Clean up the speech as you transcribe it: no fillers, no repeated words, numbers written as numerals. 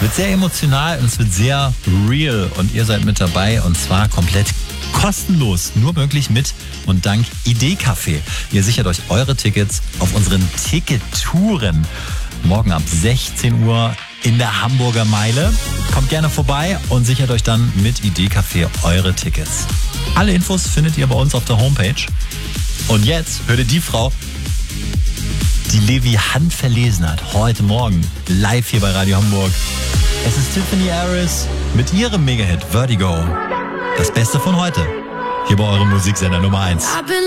Wird sehr emotional und es wird sehr real und ihr seid mit dabei und zwar komplett kostenlos, nur möglich mit und dank Idee-Café. Ihr sichert euch eure Tickets auf unseren Tickettouren. Morgen ab 16 Uhr in der Hamburger Meile. Kommt gerne vorbei und sichert euch dann mit Idee-Café eure Tickets. Alle Infos findet ihr bei uns auf der Homepage. Und jetzt hört ihr die Frau, die Levi handverlesen hat, heute Morgen live hier bei Radio Hamburg. Es ist Tiffany Harris mit ihrem Mega-Hit Vertigo. Das Beste von heute. Hier bei eurem Musiksender Nummer 1.